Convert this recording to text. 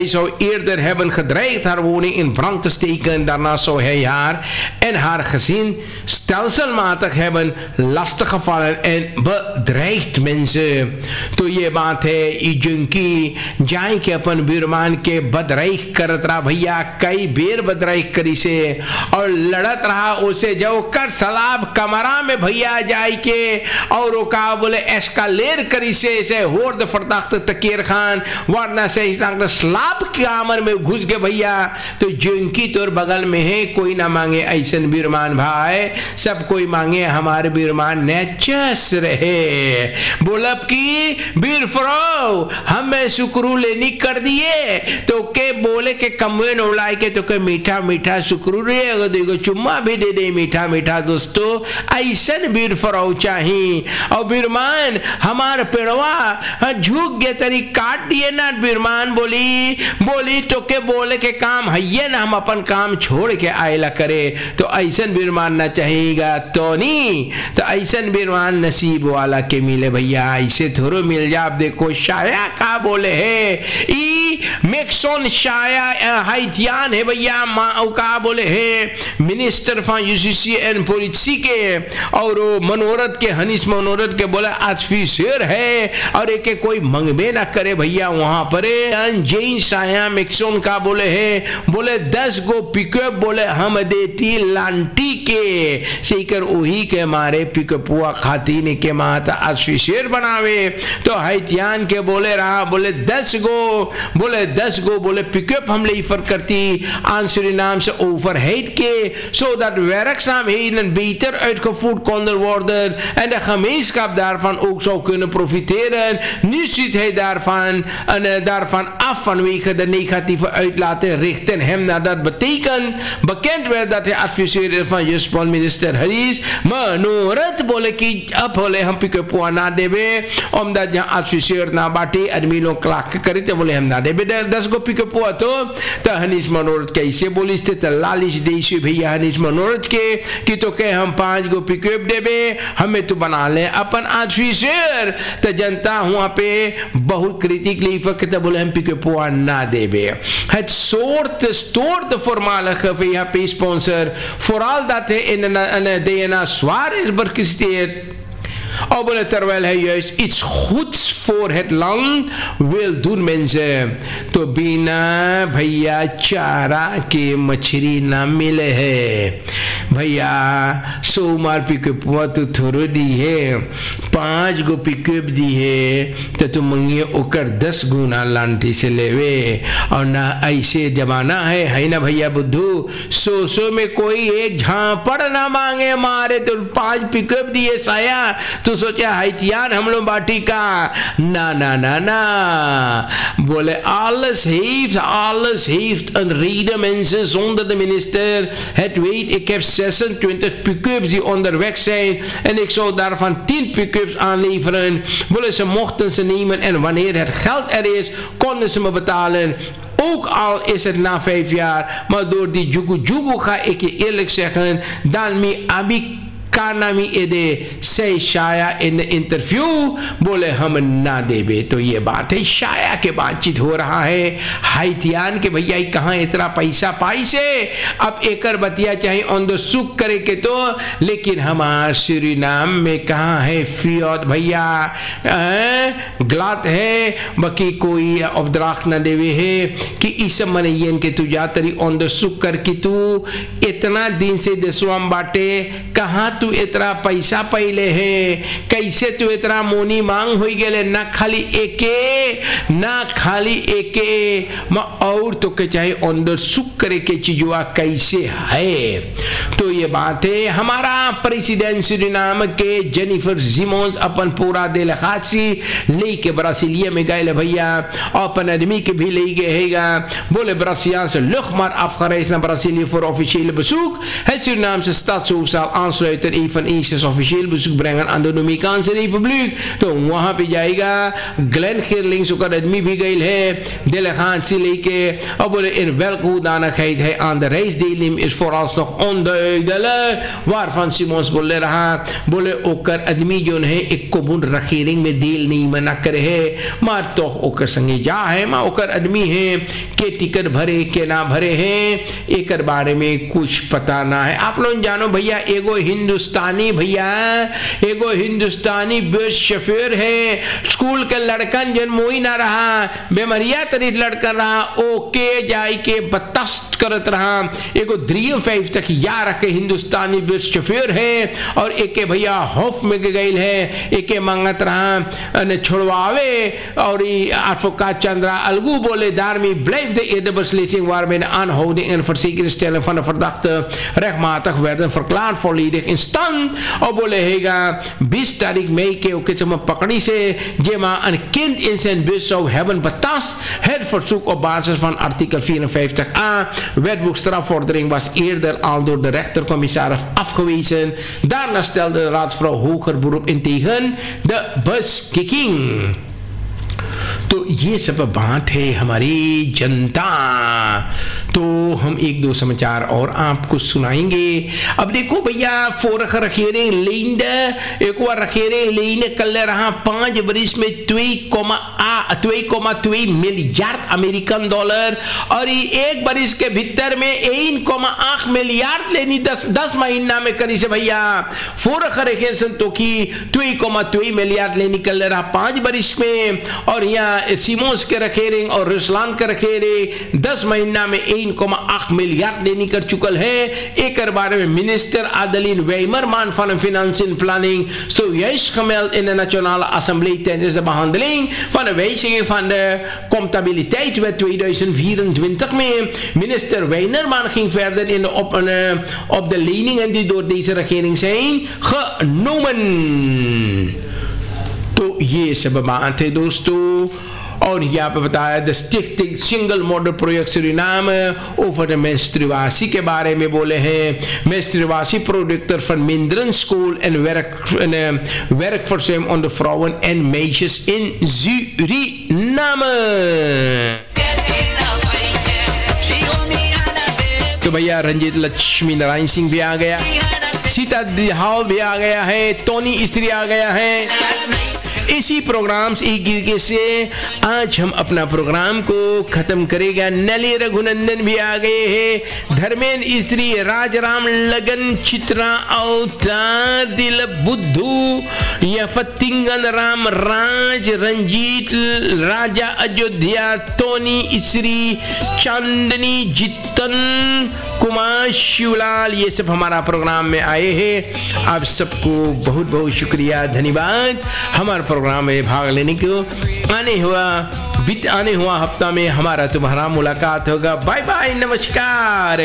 Hij zou eerder hebben gedreigd haar woning in brand te steken. Daarna zou hij haar en haar gezin stelselmatig hebben lastiggevallen en bedreigd mensen. तो ये बात है इजंकी जाए के अपन बिरमान के बदराइक करत रहा भैया, कई बेर बदराइक करी से और लड़त रहा उसे जो कर सलाब कमरा में भैया जाए के और वो कहा बोले एस्कालेर करी से होर द फरदाख्त तकीर खान वरना से सलाब के आमर में घुस गए भैया। तो जिनकी तोर बगल में है कोई ना मांगे ऐसन बिरमान भाई, सब कोई मांगे हमारे बिरमान नेचस रहे। बोलब की बीर फरो हमें शुक्रू लेनी कर दिए तो के बोले के कमवे उड़ाए के तो के मीठा मीठा शुक्रू रे देखो चुम्मा भी दे दे मीठा मीठा दोस्तों, ऐसन बीर फरो चाहिए। और बिरमान हमार पेड़वा झुक गए तरी काट दिए ना, बिरमान बोली तो के बोले के काम है ना, हम अपन काम छोड़ के आयला करे। तो ऐसन बिरमान ना चाहिएगा तो नहीं, तो ऐसन बिरमान नसीब वाला के मिले भैया, ऐसे थोड़ो मिल जा। आप देखो शाया का बोले है ई मैक्सन शाया हाइटियान है भैया, माँ का बोले है minister for UCC and policy के और मनोरथ के हनीश मनोरथ के बोले ऑफिसर है और एक कोई मंगबे ना करे भैया वहां पर। जैन शाया मैक्सन का बोले है बोले 10 गो पिकअप बोले हम देती लांटी के सीकर वही के मारे पिकअपुआ खाती ने के माता ऑफिसर बनावे। तो हाइटियान के बोले रहा बोले 10 गो बोले पिकअप हम लेफर करती आंसरी नाम से overheid के so dat werkzaamheden beter uitgevoerd konden worden en de gemeenschap daarvan ook zou kunnen profiteren. Nu ziet hij daarvan af vanwege de negatieve uitlaten richten hem naar dat betekent bekend werd dat hij adviseerde van justitie minister Harish Manorat बोले कि अब बोले हम pickup ना देवे omdat यहाँ adviseer ना बाटे आदमी लोग क्लाक करे तो बोले हम ना देवे 10 गो पिकअप हुआ तो हनीश मनोरथ कैसे बोलिस थे तो लालिश देशी भैया हनीश मनोरथ के कि तो के हम 5 गो पिकअप देवे हमें तो बना ले अपन adviseer। तो जनता वहाँ पे बहुत क्रिटिक लीफक तो बोले हम पिकअप ना देवे। Het stoort de voormalige VHP-sponsor vooral dat hij in een DNA zwaar is bekritiseerd. Of बोले terwijl hij juist iets goeds voor het land wil doen mensen। तो बिना भैया चारा के मछली ना मिले है भैया। सोमवार पिकअप हुआ तो थोड़ो दी है 5 गो पिकअप दी है तो तुम मंगिए ओकर 10 गुना लांटी से लेवे और ना ऐसे जमाना है ना भैया बुद्धू। 100 में कोई एक झांपड़ ना मांगे मारे तो 5 पिकअप दिए साया तो सोचा हाइटियान हम लोग बाटी का ना ना ना ना बोले alles heeft een reden mensen zonder de minister het weet। Ik heb 26 pick-ups die onderweg zijn en ik zou daarvan 10 pick-ups aanleveren। Bolle ze mochten ze nemen en wanneer het geld er is konden ze me betalen, ook al is het na 5 jaar। Maar door die jugu ga ik je eerlijk zeggen dan mi abi कानामी एदे से शाया in interview बोले हम ना देवे। तो ये बात है शाया के बातचीत हो रहा है हाइटियान के भैया कहाँ इतना पैसा पाई से अब एकर बतिया चाहे ऑन द सुख करे के तो लेकिन हमार सूरीनाम में कहाँ है फियत भैया गलत है बाकी कोई अब्दराख न देवे है कि इस मनयन के तू जा तरी ऑन द सुख कर कि तू इतना दिन से दसवाम बाटे कहाँ तू इतना पैसा पहले है कैसे तू इतना मोनी मांग हो गए ना खाली एके और तो के चाहे अंदर सुख करे के चीजवा कैसे है। तो ये बात है हमारा प्रेसिडेंट सूरीनाम के जेनिफर जिमोन्स अपन पूरा डेलीगेसी लेके ब्राजीलिया में गए भैया अपन आदमी के भी ले गए हैगा। बोले Braziliaanse luchtmacht afgereisd naar Brazilië voor officiële bezoek। Het Surinaamse staatshoofd zal aansluiten er een van Asia's officieel bezoek brengen aan de Dominicaanse Republiek. तो वहाँ पे जाएगा ग्लेन Geerlings ook आदमी भी गई है delegatie लेके और बोले in welke hoedanigheid hij aan de reis deelneemt is vooralsnog onduidelijk waarvan Simons बोले रहा बोले ओकर आदमी जो है एक कबून रखेरिंग में deelnemen ना करे है मार तो ओकर संगे जा है मार ओकर आदमी है के टिकट भरे के ना भरे हैं एक बारे में कुछ पता ना है। आप लोग जानो भैया एगो हिंदुस्तानी बस शफेर है स्कूल के लड़कन जन मोई ना रहा बेमरिया तरीत लड़का रहा ओके जाई के बतस्त करत रहा एगो ड्रीम 5 तक या रखे हिंदुस्तानी बस शफेर है और एके भैया हॉफ में गई है एके मांगत रहा ने छोड़वावे और advocaat Chandra Algu बोले daarmee blijft de eerder beslissing waarmee de aanhouding en verzekeringsstelling van de verdachte rechtmatig werden verklaard volledig in stand और बोले हैगा 20 तारीख मई के ओके चम पकड़ी से जेमा een kind in zijn bus zou hebben betast. Het verzoek op basis van artikel 54a wetboekstrafvordering was eerder al door de rechtercommissaris afgewezen. Daarna stelde de raadsvrouw hoger beroep in tegen de beschikking. तो ये सब बात है हमारी जनता। तो हम एक दो समाचार और आपको सुनाएंगे। अब देखो भैया फोरख रखेरे लेंड एक बार रखेरे लेंड कल रहा 5 बरिस में 2.2 मिलियर्ड अमेरिकन डॉलर और एक बरिस के भीतर में 1.8 मिलियर्ड लेनी 10 महीना में करी से भैया फोरख रखे संतो की 2.2 मिलियर्ड लेनी कल रहा 5 बरिस में और यहाँ सिमोस के रखेरे और रुसलान के रखेरे 10 महीना में 1.8 मिलियर्ड लेनी कर चुकल है। एक बारे में minister Adeline Weimerman van Financiën Planning zojuist gemeld in de Nationale Assemblée tijdens de behandeling van de wijziging van de comptabiliteitswet 2024 mee. Minister Weimerman ging verder in op de leningen die door deze regering zijn genomen. तो ये सब बात है दोस्तों और यहाँ पे बताया the स्टिक्टिंग single model project Suriname over menstruatie के बारे में बोले हैं। menstruatie producten van minderen school en werkverzuim onder vrouwen en meisjes in Suriname। तो भैया रंजीत लक्ष्मी नारायण सिंह भी आ गया, सीता दिहाल भी आ गया है, टोनी स्त्री आ गया है। इसी प्रोग्राम्स एक गिरके से आज हम अपना प्रोग्राम को खत्म करेगा। नली रघुनंदन भी आ गए हैं, धर्मेंद्र स्त्री, राजराम लगन, चित्रा अवतार, दिल बुद्धू, यफतिंगन राम राज, रंजीत राजा अयोध्या, टोनी स्त्री, चांदनी जितन कुमार शिवलाल, ये सब हमारा प्रोग्राम में आए हैं। आप सबको बहुत बहुत शुक्रिया धन्यवाद हमारे प्रोग्राम में भाग लेने को। आने हुआ हफ्ता में हमारा तुम्हारा मुलाकात होगा। बाय बाय, नमस्कार।